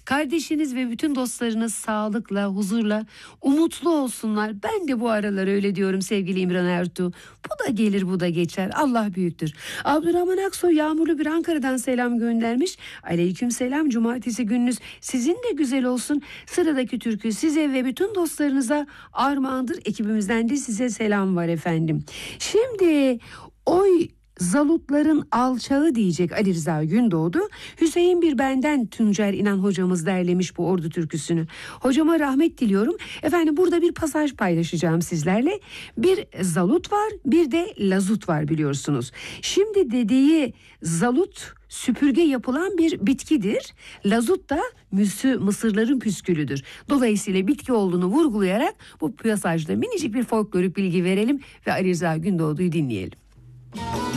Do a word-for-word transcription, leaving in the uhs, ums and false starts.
Kardeşiniz ve bütün dostlarınız sağlıkla, huzurla, umutlu olsunlar. Ben de bu aralar öyle diyorum sevgili İmran Ertuğ. Bu da gelir, bu da geçer. Allah büyüktür. Abdurrahman Aksoy yağmurlu bir Ankara'dan selam göndermiş. Aleyküm selam. Cumartesi gününüz sizin de güzel olsun. Sıradaki türkü size ve bütün dostlarınıza armağandır. Ekibimizden de size selam var efendim. Şimdi oy Zalutların alçağı diyecek Ali Rıza Gündoğdu. Hüseyin bir benden Tuncer İnan hocamız derlemiş bu ordu türküsünü. Hocama rahmet diliyorum. Efendim burada bir pasaj paylaşacağım sizlerle. Bir zalut var, bir de lazut var biliyorsunuz. Şimdi dediği zalut süpürge yapılan bir bitkidir. Lazut da müsü, mısırların püskülüdür. Dolayısıyla bitki olduğunu vurgulayarak bu pasajda minicik bir folklorik bilgi verelim ve Ali Rıza Gündoğdu'yu dinleyelim.